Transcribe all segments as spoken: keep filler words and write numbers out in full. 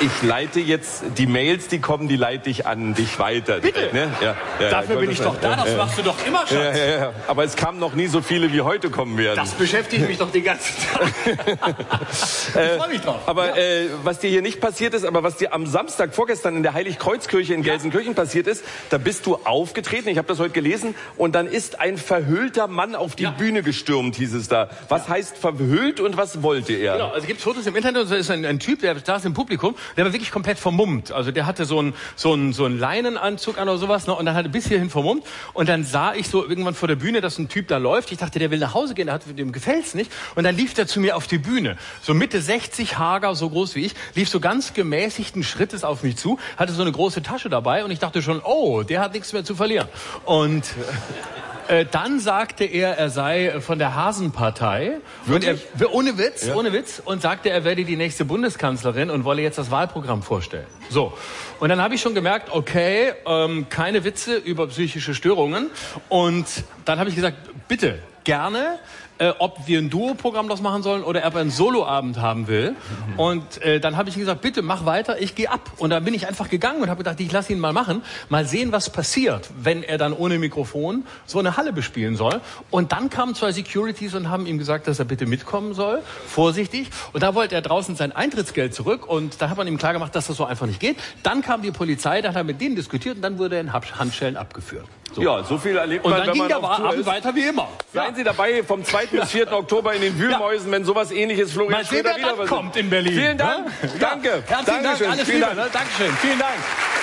Ich leite jetzt die Mails, die kommen, die leite ich an dich weiter. Bitte? Ne? Ja, ja, Dafür ja, bin ich doch da, das ja. machst du doch immer, Schatz. Ja, ja, ja. Aber es kamen noch nie so viele, wie heute kommen werden. Das beschäftigt mich doch den ganzen Tag. Ich freue mich drauf. Aber ja. äh, was dir hier nicht passiert ist, aber was dir am Samstag vorgestern in der Heiligkreuzkirche in Gelsenkirchen passiert ist, da bist du aufgetreten, ich habe das heute gelesen, und dann ist ein verhüllter Mann auf die ja. Bühne gestürmt, hieß es da. Was ja. heißt verhüllt und was wollte er? Genau, also es gibt Fotos im Internet, und da ist ein, ein Typ, der saß im Publikum, der war wirklich komplett vermummt. Also der hatte so einen so einen, so einen Leinenanzug an oder sowas, ne, und dann hat er bis hierhin vermummt. Und dann sah ich so irgendwann vor der Bühne, dass ein Typ da läuft. Ich dachte, der will nach Hause gehen, der hat, dem gefällt's nicht. Und dann lief der zu mir auf die Bühne. So Mitte sechzig, hager, so groß wie ich, lief so ganz gemäßigten Schrittes auf mich zu, hatte so eine große Tasche dabei, und ich dachte schon, oh, der hat nichts mehr zu verlieren. Und Äh, dann sagte er, er sei von der Hasenpartei. Und er, ohne Witz, ja. ohne Witz. Und sagte, er werde die nächste Bundeskanzlerin und wolle jetzt das Wahlprogramm vorstellen. So. Und dann habe ich schon gemerkt, okay, ähm, keine Witze über psychische Störungen. Und dann habe ich gesagt, bitte, gerne, äh, ob wir ein Duo-Programm das machen sollen oder ob er einen Soloabend haben will. Mhm. Und äh, dann habe ich gesagt, bitte mach weiter, ich gehe ab. Und dann bin ich einfach gegangen und habe gedacht, ich lasse ihn mal machen, mal sehen, was passiert, wenn er dann ohne Mikrofon so eine Halle bespielen soll. Und dann kamen zwei Securities und haben ihm gesagt, dass er bitte mitkommen soll, vorsichtig. Und da wollte er draußen sein Eintrittsgeld zurück, und da hat man ihm klar gemacht, dass das so einfach nicht geht. Dann kam die Polizei, dann hat er mit denen diskutiert, und dann wurde er in Handschellen abgeführt. So. Ja, so viel erlebt und man, dann wenn ging man der auf Tour Abend ist. weiter wie immer. Seien ja. Sie dabei vom zweiten bis vierten Oktober in den Wühlmäusen, ja. wenn sowas Ähnliches Florian Mal sehen, Schröder wer wieder dann kommt in Berlin. Vielen Dank. Ja? Danke. Ja. Herzlichen Dankeschön. Dank. Alles Vielen Liebe. Dank. Ne? Dankeschön. Vielen Dank.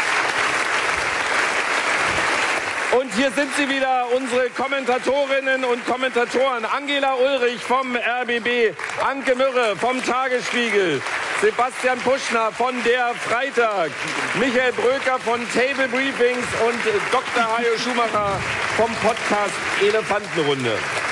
Und hier sind sie wieder, unsere Kommentatorinnen und Kommentatoren. Angela Ulrich vom R B B, Anke Mürre vom Tagesspiegel, Sebastian Puschner von der Freitag, Michael Bröker von Table Briefings und Doktor Hajo Schumacher vom Podcast Elefantenrunde.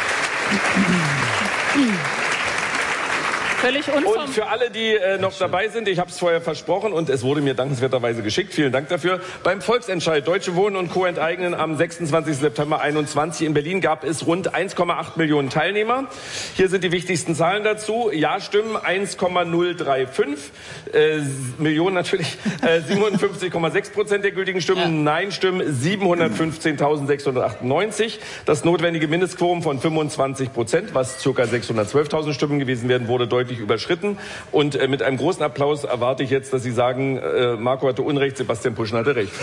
Völlig unverm- Und für alle, die äh, noch dabei sind, ich habe es vorher versprochen und es wurde mir dankenswerterweise geschickt, vielen Dank dafür. Beim Volksentscheid Deutsche Wohnen und Co. enteignen am sechsundzwanzigsten September einundzwanzig in Berlin gab es rund eins Komma acht Millionen Teilnehmer. Hier sind die wichtigsten Zahlen dazu. Ja-Stimmen eins Komma null drei fünf äh, Millionen natürlich, äh, siebenundfünfzig Komma sechs Prozent der gültigen Stimmen. Ja. Nein-Stimmen siebenhundertfünfzehntausendsechshundertachtundneunzig. Das notwendige Mindestquorum von fünfundzwanzig Prozent, was ca. sechshundertzwölftausend Stimmen gewesen wären, wurde deutlich überschritten. Und äh, mit einem großen Applaus erwarte ich jetzt, dass Sie sagen, äh, Marco hatte Unrecht, Sebastian Puschner hatte Recht.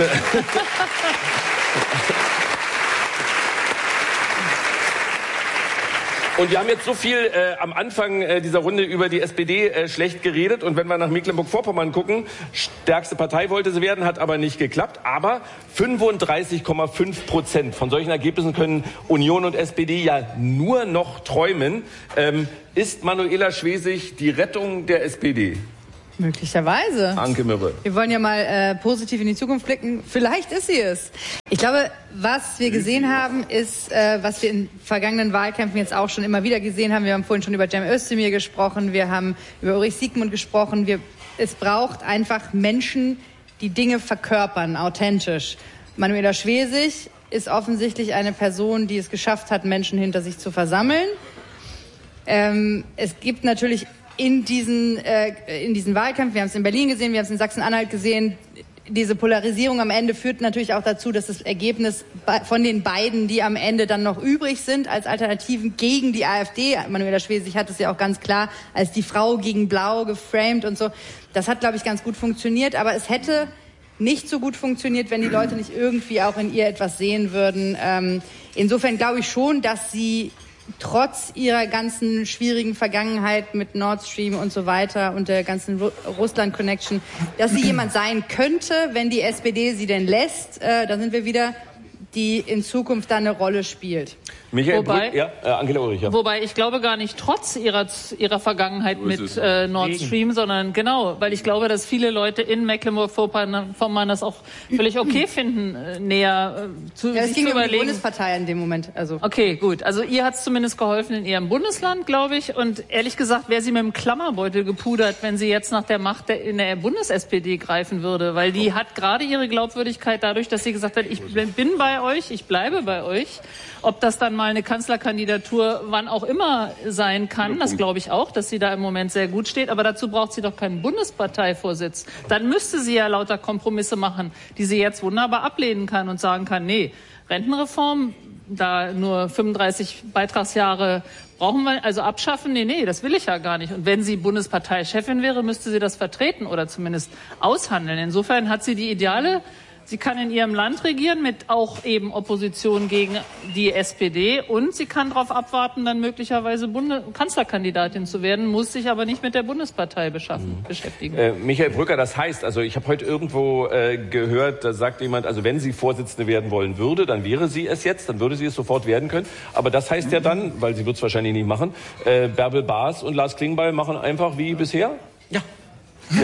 Und wir haben jetzt so viel äh, am Anfang äh, dieser Runde über die S P D äh, schlecht geredet. Und wenn wir nach Mecklenburg-Vorpommern gucken, stärkste Partei wollte sie werden, hat aber nicht geklappt. Aber fünfunddreißig Komma fünf Prozent von solchen Ergebnissen können Union und S P D ja nur noch träumen. Ähm, ist Manuela Schwesig die Rettung der S P D? Möglicherweise. Anke Mürre. Wir wollen ja mal äh, positiv in die Zukunft blicken. Vielleicht ist sie es. Ich glaube, was wir gesehen haben, ist, äh, was wir in vergangenen Wahlkämpfen jetzt auch schon immer wieder gesehen haben. Wir haben vorhin schon über Cem Özdemir gesprochen, wir haben über Ulrich Siegmund gesprochen. Wir, es braucht einfach Menschen, die Dinge verkörpern, authentisch. Manuela Schwesig ist offensichtlich eine Person, die es geschafft hat, Menschen hinter sich zu versammeln. Ähm, es gibt natürlich in diesen, äh, in diesen Wahlkämpfen, wir haben es in Berlin gesehen, wir haben es in Sachsen-Anhalt gesehen, diese Polarisierung am Ende führt natürlich auch dazu, dass das Ergebnis von den beiden, die am Ende dann noch übrig sind, als Alternativen gegen die AfD, Manuela Schwesig hat es ja auch ganz klar als die Frau gegen Blau geframed und so, das hat, glaube ich, ganz gut funktioniert, aber es hätte nicht so gut funktioniert, wenn die Leute nicht irgendwie auch in ihr etwas sehen würden. Ähm, insofern glaube ich schon, dass sie trotz ihrer ganzen schwierigen Vergangenheit mit Nord Stream und so weiter und der ganzen Ru- Russland-Connection, dass sie jemand sein könnte, wenn die S P D sie denn lässt, äh, da sind wir wieder, die in Zukunft dann eine Rolle spielt. Michael Wobei, Brück, ja, äh, Angela Ulrich, ja. Wobei ich glaube gar nicht trotz ihrer, ihrer Vergangenheit mit äh, Nord Stream, sondern genau, weil ich glaube, dass viele Leute in Mecklenburg-Vorpommern das auch völlig okay finden, äh, näher äh, zu, ja, sich es ging zu um die überlegen. Bundespartei in dem Moment. Also. Okay, gut. Also ihr hat es zumindest geholfen in ihrem Bundesland, glaube ich. Und ehrlich gesagt, wäre sie mit dem Klammerbeutel gepudert, wenn sie jetzt nach der Macht der, in der Bundes-S P D greifen würde. Weil die hat gerade ihre Glaubwürdigkeit dadurch, dass sie gesagt hat, ich bin bei euch, ich bleibe bei euch. Ob das dann mal eine Kanzlerkandidatur wann auch immer sein kann. Das glaube ich auch, dass sie da im Moment sehr gut steht. Aber dazu braucht sie doch keinen Bundesparteivorsitz. Dann müsste sie ja lauter Kompromisse machen, die sie jetzt wunderbar ablehnen kann und sagen kann, nee, Rentenreform, da nur fünfunddreißig Beitragsjahre brauchen wir, also abschaffen, nee, nee, das will ich ja gar nicht. Und wenn sie Bundesparteichefin wäre, müsste sie das vertreten oder zumindest aushandeln. Insofern hat sie die Ideale. Sie kann in ihrem Land regieren mit auch eben Opposition gegen die S P D und sie kann darauf abwarten, dann möglicherweise Bunde- Kanzlerkandidatin zu werden, muss sich aber nicht mit der Bundespartei beschaffen, mhm. beschäftigen. Äh, Michael Brücker, das heißt, also ich habe heute irgendwo äh, gehört, da sagt jemand, also wenn sie Vorsitzende werden wollen würde, dann wäre sie es jetzt, dann würde sie es sofort werden können. Aber das heißt ja dann, weil sie wird es wahrscheinlich nicht machen, äh, Bärbel Baas und Lars Klingbeil machen einfach wie bisher? Ja. Ja?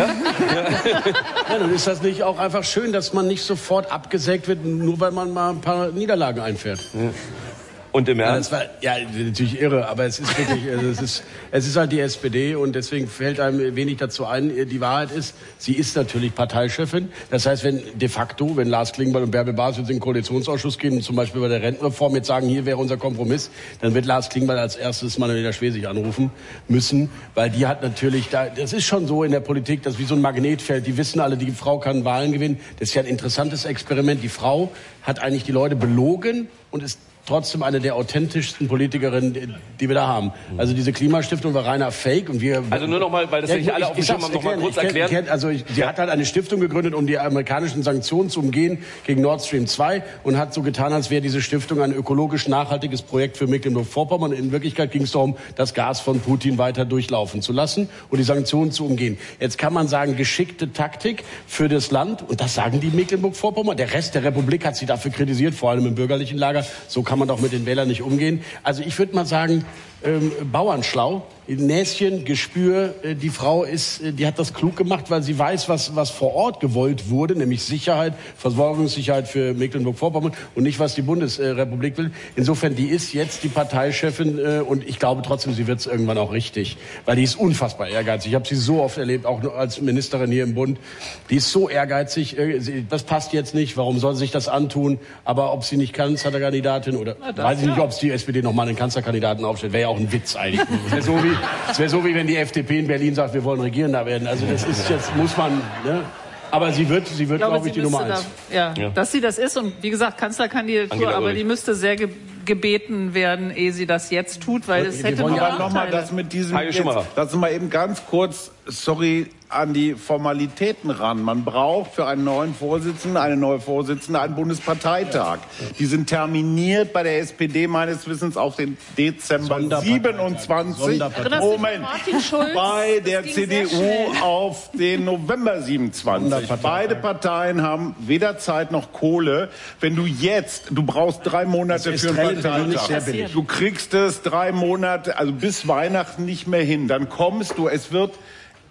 Ja, dann ist das nicht auch einfach schön, dass man nicht sofort abgesägt wird, nur weil man mal ein paar Niederlagen einfährt. Ja. Und im Ernst? Ja, das war, ja, natürlich irre, aber es ist wirklich, es ist, es ist halt die S P D und deswegen fällt einem wenig dazu ein. Die Wahrheit ist, sie ist natürlich Parteichefin. Das heißt, wenn de facto, wenn Lars Klingbeil und Bärbel Baas jetzt in den Koalitionsausschuss gehen und zum Beispiel bei der Rentenreform jetzt sagen, hier wäre unser Kompromiss, dann wird Lars Klingbeil als erstes Manuela Schwesig anrufen müssen, weil die hat natürlich, da, das ist schon so in der Politik, das ist wie so ein Magnetfeld. Die wissen alle, die Frau kann Wahlen gewinnen. Das ist ja ein interessantes Experiment. Die Frau hat eigentlich die Leute belogen und ist trotzdem eine der authentischsten Politikerinnen, die wir da haben. Also diese Klimastiftung war reiner Fake und wir... Also nur noch mal, weil das ja, nicht alle auf dem Schirm haben, noch mal kurz erklären. erklären. Also ich, sie hat halt eine Stiftung gegründet, um die amerikanischen Sanktionen zu umgehen gegen Nord Stream zwei und hat so getan, als wäre diese Stiftung ein ökologisch nachhaltiges Projekt für Mecklenburg-Vorpommern. In Wirklichkeit ging es darum, das Gas von Putin weiter durchlaufen zu lassen und die Sanktionen zu umgehen. Jetzt kann man sagen, geschickte Taktik für das Land und das sagen die Mecklenburg-Vorpommern. Der Rest der Republik hat sie dafür kritisiert, vor allem im bürgerlichen Lager. So kann man doch mit den Wählern nicht umgehen. Also ich würde mal sagen, ähm, Bauernschlau, Näschen, Gespür, äh, die Frau ist, äh, die hat das klug gemacht, weil sie weiß, was, was vor Ort gewollt wurde, nämlich Sicherheit, Versorgungssicherheit für Mecklenburg-Vorpommern und nicht, was die Bundesrepublik will. Insofern, die ist jetzt die Parteichefin äh, und ich glaube trotzdem, sie wird es irgendwann auch richtig, weil die ist unfassbar ehrgeizig. Ich habe sie so oft erlebt, auch als Ministerin hier im Bund. Die ist so ehrgeizig, äh, sie, das passt jetzt nicht, warum soll sie sich das antun? Aber ob sie nicht Kanzlerkandidatin oder Na, weiß ich ja. nicht, ob es die S P D noch mal einen Kanzlerkandidaten aufstellt, wäre ja auch ein Witz eigentlich. Das wäre so wie, das wäre so wie wenn die F D P in Berlin sagt, wir wollen Regierender werden. Also das ist jetzt, muss man, ne? Aber sie wird, sie wird, glaube ich, die Nummer eins. Da, ja, ja, dass sie das ist und wie gesagt, Kanzlerkandidatur, Angela aber Ulrich. die müsste sehr ge gebeten werden, ehe sie das jetzt tut, weil es hätte nur Aber nochmal Nachteile. das mit diesem, Heil jetzt, Schumacher. lassen wir eben ganz kurz, sorry, an die Formalitäten ran. Man braucht für einen neuen Vorsitzenden, eine neue Vorsitzende, einen Bundesparteitag. Die sind terminiert bei der S P D meines Wissens auf den Dezember siebenundzwanzig. Moment. Martin Schulz, Bei der das C ging D sehr U schnell. auf den November siebenundzwanzig. Beide Parteien haben weder Zeit noch Kohle. Wenn du jetzt, du brauchst drei Monate Das für ist einen relativ nicht sehr Parteitag. billig. Du kriegst es drei Monate, also bis Weihnachten nicht mehr hin. Dann kommst du, es wird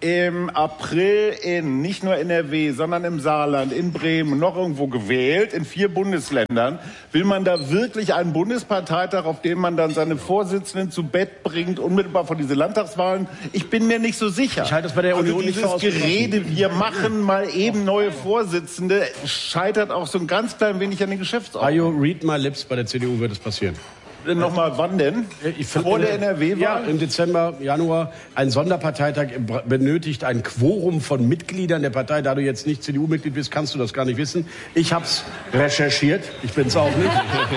im April in, nicht nur N R W, sondern im Saarland, in Bremen, noch irgendwo gewählt, in vier Bundesländern. Will man da wirklich einen Bundesparteitag, auf dem man dann seine Vorsitzenden zu Bett bringt, unmittelbar vor diese Landtagswahlen? Ich bin mir nicht so sicher. Ich halte das bei der also Union nicht für dieses ausgeschlossen. Gerede, wir machen mal eben neue Vorsitzende, scheitert auch so ein ganz klein wenig an den Geschäftsordnungen. Ayo, read my lips, bei der C D U wird es passieren. Nochmal, wann denn? Ich Vor der N R W-Wahl? Ja, im Dezember, Januar. Ein Sonderparteitag benötigt ein Quorum von Mitgliedern der Partei. Da du jetzt nicht C D U-Mitglied bist, kannst du das gar nicht wissen. Ich habe es recherchiert. Ich bin es auch nicht.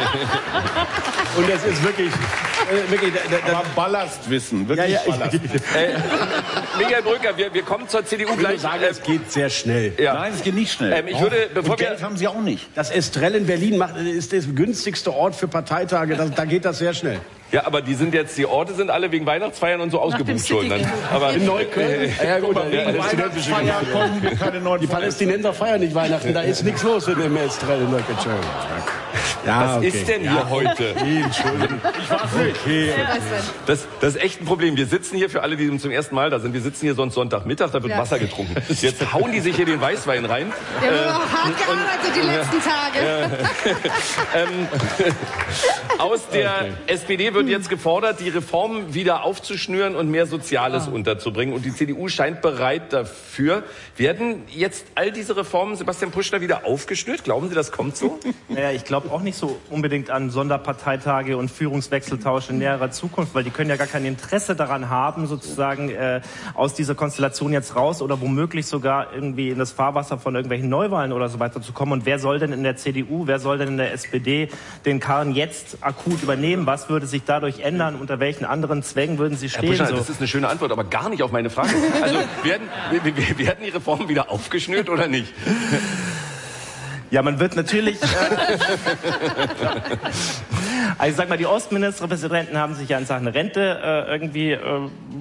Und das ist wirklich... Äh, wirklich da, da, Aber Ballastwissen, wirklich ja, ja, Ballast. ich, Äh, Michael Brücker, wir, wir kommen zur C D U ich will gleich. nur sagen, es geht sehr schnell. Ja. Nein, es geht nicht schnell. Ähm, ich würde, bevor Und wir, Geld haben sie auch nicht. Das Estrell in Berlin macht, ist der günstigste Ort für Parteitage. Das, da geht das sehr schnell. ja, aber die sind jetzt, die Orte sind alle wegen Weihnachtsfeiern und so ausgebucht schon. Dann. Aber In Neukölln? Ja, gut, Wegen ja, palästinensische Weihnachtsfeier Geschichte. kommen keine neuen Die Palästinenser feiern nicht Weihnachten. Da ist nichts los in dem Estrell in Neukölln. Ja, was ist denn hier heute? Entschuldigung. Ich weiß nicht. Okay. Das, das ist echt ein Problem. Wir sitzen hier, für alle, die zum ersten Mal da sind, wir sitzen hier sonst Sonntagmittag, da wird Ja. Wasser getrunken. Jetzt hauen die sich hier den Weißwein rein. Wir haben auch hart gearbeitet die letzten Tage. Aus der S P D wird jetzt gefordert, die Reformen wieder aufzuschnüren und mehr Soziales unterzubringen. Und die C D U scheint bereit dafür. Werden jetzt all diese Reformen, Sebastian Puschner, wieder aufgeschnürt? Glauben Sie, das kommt so? Naja, ich glaube, glaube auch nicht so unbedingt an Sonderparteitage und Führungswechseltausch in näherer Zukunft, weil die können ja gar kein Interesse daran haben, sozusagen äh, aus dieser Konstellation jetzt raus oder womöglich sogar irgendwie in das Fahrwasser von irgendwelchen Neuwahlen oder so weiter zu kommen. Und wer soll denn in der C D U, wer soll denn in der S P D den Karren jetzt akut übernehmen? Was würde sich dadurch ändern? Unter welchen anderen Zwängen würden sie stehen? Herr Buschner, so? Das ist eine schöne Antwort, aber gar nicht auf meine Frage. Also werden, werden die Reformen wieder aufgeschnürt oder nicht? Ja, man wird natürlich... Äh, also ich sag mal, die Ostministerpräsidenten haben sich ja in Sachen Rente äh, irgendwie äh,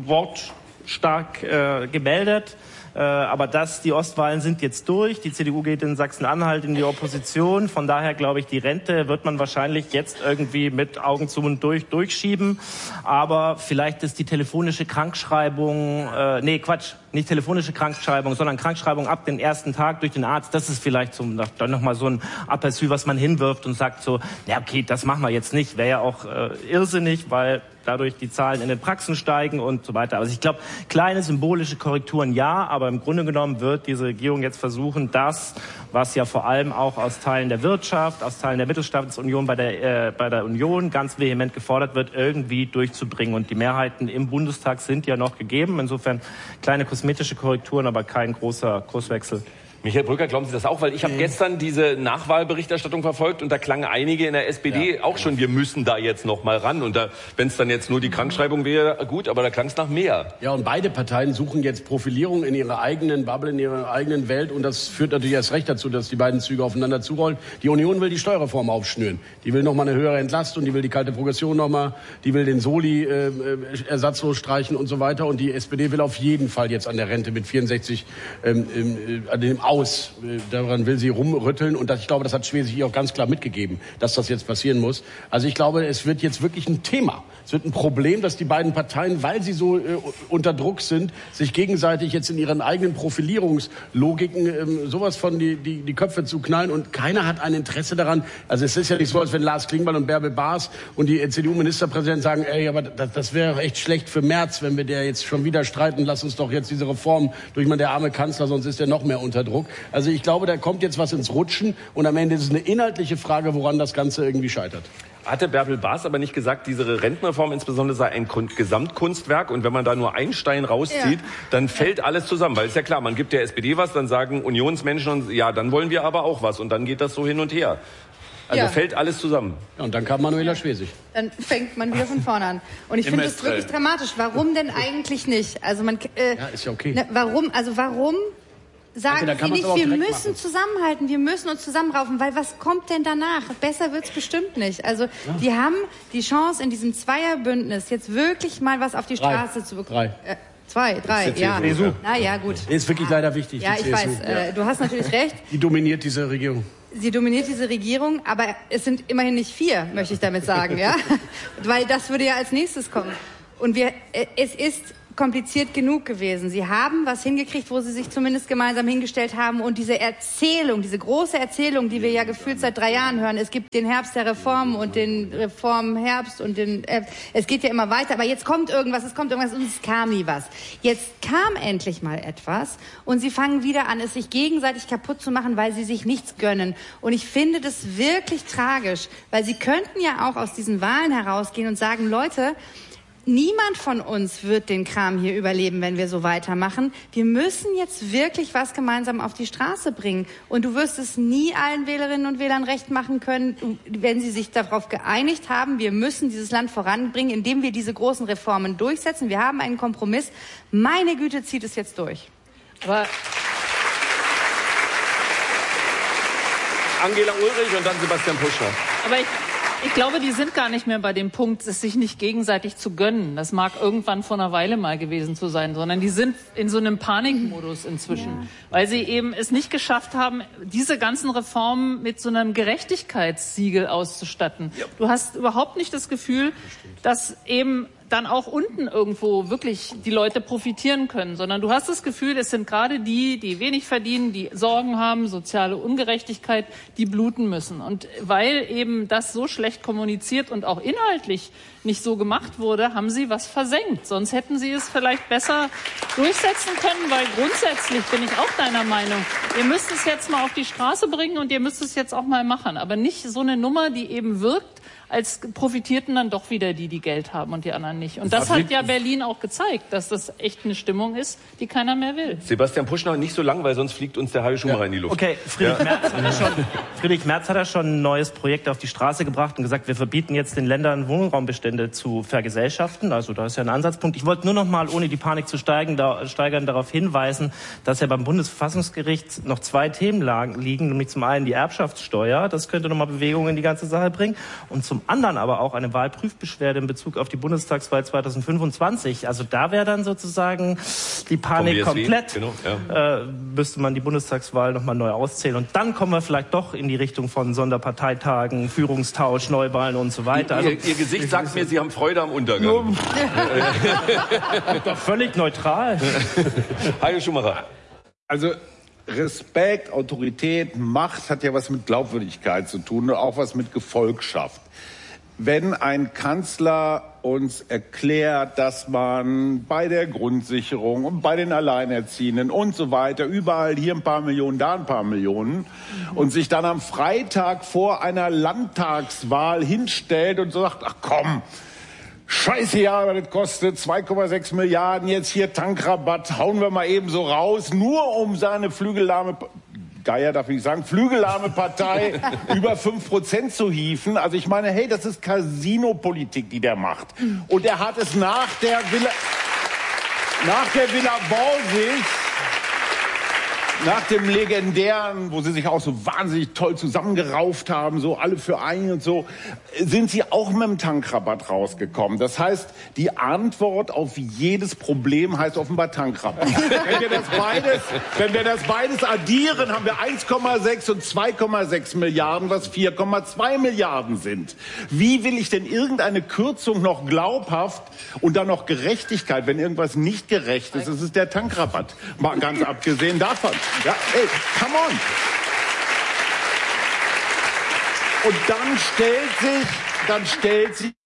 wortstark äh, gemeldet. Äh, aber das, die Ostwahlen sind jetzt durch. Die C D U geht in Sachsen-Anhalt in die Opposition. Von daher glaube ich, die Rente wird man wahrscheinlich jetzt irgendwie mit Augen zu und durch durchschieben. Aber vielleicht ist die telefonische Krankschreibung, äh, nee, Quatsch, nicht telefonische Krankschreibung, sondern Krankschreibung ab dem ersten Tag durch den Arzt. Das ist vielleicht so, dann nochmal so ein Aperçu, was man hinwirft und sagt so, ja okay, das machen wir jetzt nicht. Wäre ja auch äh, irrsinnig, weil dadurch die Zahlen in den Praxen steigen und so weiter. Also ich glaube, kleine symbolische Korrekturen ja, aber im Grunde genommen wird diese Regierung jetzt versuchen, das, was ja vor allem auch aus Teilen der Wirtschaft, aus Teilen der Mittelstandsunion bei der, äh, bei der Union ganz vehement gefordert wird, irgendwie durchzubringen. Und die Mehrheiten im Bundestag sind ja noch gegeben. Insofern kleine kosmetische Korrekturen, aber kein großer Kurswechsel. Michael Brücker, glauben Sie das auch? Weil ich habe gestern diese Nachwahlberichterstattung verfolgt und da klangen einige in der S P D ja. auch schon, wir müssen da jetzt noch mal ran. Und da, wenn es dann jetzt nur die Krankschreibung wäre, gut, aber da klang es nach mehr. Ja, und beide Parteien suchen jetzt Profilierung in ihrer eigenen Bubble, in ihrer eigenen Welt. Und das führt natürlich erst recht dazu, dass die beiden Züge aufeinander zurollen. Die Union will die Steuerreform aufschnüren. Die will noch mal eine höhere Entlastung, die will die kalte Progression noch mal, die will den Soli äh, ersatzlos streichen und so weiter. Und die S P D will auf jeden Fall jetzt an der Rente mit vierundsechzig ähm, äh, an dem aus. Daran will sie rumrütteln und das, ich glaube, das hat Schwesig hier auch ganz klar mitgegeben, dass das jetzt passieren muss. Also ich glaube, es wird jetzt wirklich ein Thema. Es wird ein Problem, dass die beiden Parteien, weil sie so äh, unter Druck sind, sich gegenseitig jetzt in ihren eigenen Profilierungslogiken ähm, sowas von die, die, die Köpfe zu knallen und keiner hat ein Interesse daran. Also es ist ja nicht so, als wenn Lars Klingbeil und Bärbel Baas und die C D U-Ministerpräsidenten sagen, ey, aber das, das wäre echt schlecht für Merz, wenn wir der jetzt schon wieder streiten, lass uns doch jetzt diese Reform durch mal der arme Kanzler, sonst ist er noch mehr unter Druck. Also ich glaube, da kommt jetzt was ins Rutschen und am Ende ist es eine inhaltliche Frage, woran das Ganze irgendwie scheitert. Hatte Bärbel Baas aber nicht gesagt, diese Rentenreform insbesondere sei ein Gesamtkunstwerk und wenn man da nur einen Stein rauszieht, ja. dann fällt alles zusammen. Weil ist ja klar, man gibt der S P D was, dann sagen Unionsmenschen, und, ja, dann wollen wir aber auch was und dann geht das so hin und her. Also ja. fällt alles zusammen. Ja, und dann kam Manuela Schwesig. Dann fängt man wieder von vorne an. Und ich finde das wirklich dramatisch. Warum denn eigentlich nicht? Also man, äh, ja, ist ja okay. Ne, warum, also warum sagen okay, sie nicht, wir müssen machen. zusammenhalten, wir müssen uns zusammenraufen, weil was kommt denn danach? Besser wird's bestimmt nicht. Also ja. die haben die Chance, in diesem Zweierbündnis jetzt wirklich mal was auf die Straße drei. zu bekommen. Drei. Äh, zwei, drei, ja. C S U. Na ja, gut. Ist wirklich leider wichtig. Ja, ich C S U. weiß, äh, du hast natürlich recht. Die dominiert diese Regierung. Sie dominiert diese Regierung, aber es sind immerhin nicht vier, möchte ich damit sagen, ja? Weil das würde ja als nächstes kommen. Und wir, äh, es ist kompliziert genug gewesen. Sie haben was hingekriegt, wo sie sich zumindest gemeinsam hingestellt haben. Und diese Erzählung, diese große Erzählung, die wir ja gefühlt seit drei Jahren hören, es gibt den Herbst der Reformen und den Reformherbst und den, äh, es geht ja immer weiter. Aber jetzt kommt irgendwas, es kommt irgendwas und es kam nie was. Jetzt kam endlich mal etwas und sie fangen wieder an, es sich gegenseitig kaputt zu machen, weil sie sich nichts gönnen. Und ich finde das wirklich tragisch, weil sie könnten ja auch aus diesen Wahlen herausgehen und sagen, Leute, niemand von uns wird den Kram hier überleben, wenn wir so weitermachen. Wir müssen jetzt wirklich was gemeinsam auf die Straße bringen. Und du wirst es nie allen Wählerinnen und Wählern recht machen können, wenn sie sich darauf geeinigt haben, wir müssen dieses Land voranbringen, indem wir diese großen Reformen durchsetzen. Wir haben einen Kompromiss. Meine Güte, zieht es jetzt durch. Aber Angela Ulrich und dann Sebastian Buschner. Aber ich Ich glaube, die sind gar nicht mehr bei dem Punkt, es sich nicht gegenseitig zu gönnen. Das mag irgendwann vor einer Weile mal gewesen zu sein, sondern die sind in so einem Panikmodus inzwischen, ja. weil sie eben es nicht geschafft haben, diese ganzen Reformen mit so einem Gerechtigkeitssiegel auszustatten. Ja. Du hast überhaupt nicht das Gefühl, dass eben dann auch unten irgendwo wirklich die Leute profitieren können, sondern du hast das Gefühl, es sind gerade die, die wenig verdienen, die Sorgen haben, soziale Ungerechtigkeit, die bluten müssen. Und weil eben das so schlecht kommuniziert und auch inhaltlich nicht so gemacht wurde, haben sie was versenkt. Sonst hätten sie es vielleicht besser durchsetzen können, weil grundsätzlich bin ich auch deiner Meinung, ihr müsst es jetzt mal auf die Straße bringen und ihr müsst es jetzt auch mal machen. Aber nicht so eine Nummer, die eben wirkt, als profitierten dann doch wieder die, die Geld haben und die anderen nicht. Und das hat ja Berlin auch gezeigt, dass das echt eine Stimmung ist, die keiner mehr will. Sebastian Puschner, nicht so lang, weil sonst fliegt uns der Hajo Schumacher ja. in die Luft. Okay, Friedrich, ja. Merz hat ja schon, Friedrich Merz hat ja schon ein neues Projekt auf die Straße gebracht und gesagt, wir verbieten jetzt den Ländern Wohnraumbestände zu vergesellschaften. Also da ist ja ein Ansatzpunkt. Ich wollte nur noch mal, ohne die Panik zu steigen, da, steigern, darauf hinweisen, dass ja beim Bundesverfassungsgericht noch zwei Themen lagen, liegen, nämlich zum einen die Erbschaftssteuer, das könnte noch mal Bewegung in die ganze Sache bringen, und zum anderen aber auch eine Wahlprüfbeschwerde in Bezug auf die Bundestagswahl zweitausendfünfundzwanzig. Also da wäre dann sozusagen die Panik komplett. Genau, ja. äh, müsste man die Bundestagswahl nochmal neu auszählen. Und dann kommen wir vielleicht doch in die Richtung von Sonderparteitagen, Führungstausch, Neuwahlen und so weiter. Also, ihr, ihr Gesicht sagt mir, Sie haben Freude am Untergang. Doch völlig neutral. Hajo Schumacher. Also Respekt, Autorität, Macht hat ja was mit Glaubwürdigkeit zu tun und auch was mit Gefolgschaft. Wenn ein Kanzler uns erklärt, dass man bei der Grundsicherung und bei den Alleinerziehenden und so weiter überall hier ein paar Millionen, da ein paar Millionen und sich dann am Freitag vor einer Landtagswahl hinstellt und so sagt, ach komm, scheiße, ja, das kostet zwei Komma sechs Milliarden, jetzt hier Tankrabatt, hauen wir mal eben so raus, nur um seine flügellahme, Geier darf ich sagen, flügellahme Partei über fünf Prozent zu hieven. Also ich meine, hey, das ist Casino-Politik, die der macht. Und er hat es nach der Villa, nach der Villa Borsig, nach dem legendären, wo sie sich auch so wahnsinnig toll zusammengerauft haben, so alle für einen und so, sind sie auch mit dem Tankrabatt rausgekommen. Das heißt, die Antwort auf jedes Problem heißt offenbar Tankrabatt. wenn, wir das beides, wenn wir das beides addieren, haben wir eins Komma sechs und zwei Komma sechs Milliarden, was vier Komma zwei Milliarden sind. Wie will ich denn irgendeine Kürzung noch glaubhaft und dann noch Gerechtigkeit, wenn irgendwas nicht gerecht ist, das ist der Tankrabatt. Mal ganz abgesehen davon. Ja, ey, come on. Und dann stellt sich, dann stellt sich